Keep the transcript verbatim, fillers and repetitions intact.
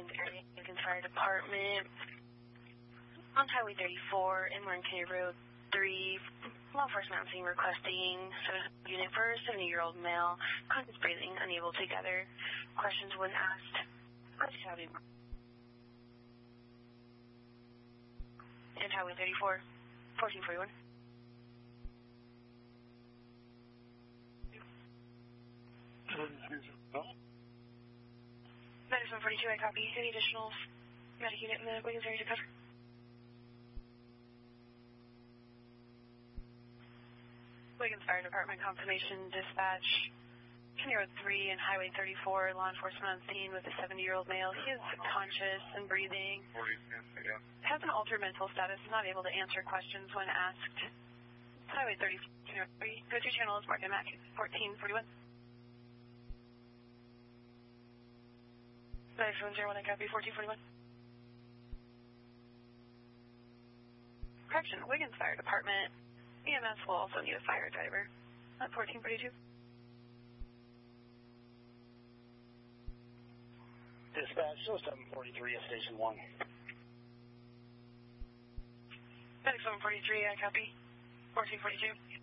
Wiggins area, Wiggins Fire Department. On Highway thirty-four in Martin County Road three, law enforcement scene requesting unit for a seventy-year-old male, conscious breathing, unable to gather questions when asked. Shouting. And Highway thirty-four, fourteen forty-one. Medicine forty-two, I copy. Any additional medic unit in the Wiggins area to cover? Wiggins Fire Department confirmation dispatch. County Road three and Highway thirty-four, law enforcement on scene with a seventy-year-old male. He is conscious and breathing. Has an altered mental status, not able to answer questions when asked. Highway thirty-four, go-to channel is marked in Mac fourteen forty-one. nine seven zero one, I copy, fourteen forty-one. Correction, Wiggins Fire Department. E M S will also need a fire driver at fourteen forty-two. Dispatch, show seven forty-three at Station one. Medic seven forty-three, I copy, fourteen forty-two.